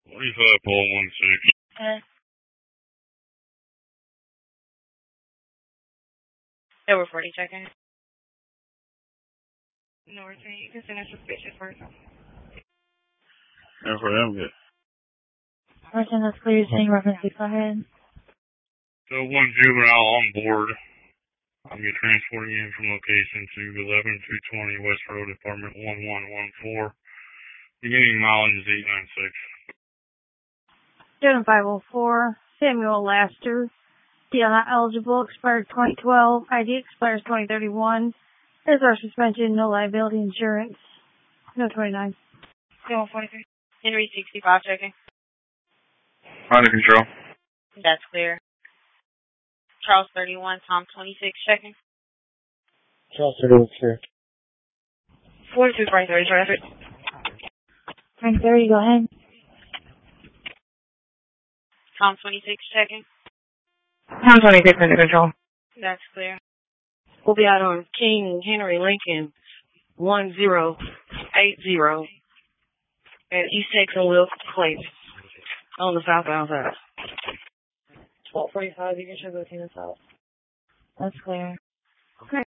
45 Paul 16. Over 40 check-in. North, you can send a suspicious person. And for them, good. Person that's clear, saying references, go ahead. So one juvenile on board. I'm going to transporting in from location to 11220 West Road, Apartment 1114. Beginning mileage is 896. 7504, Samuel Laster. Deal not eligible, expired 2012. ID expires 2031. There's our suspension, no liability insurance. No 29. 43. Henry 65 checking. Under control. That's clear. Charles 31, Tom 26 checking. Charles 31, clear. 42 Frank 30 traffic. Frank 30, go ahead. Tom 26 checking. Tom 26 under control. That's clear. We'll be out on King Henry Lincoln 1080 at East Texan Will Clayton on the southbound side. 1245, you can show the King South. That's clear. Okay.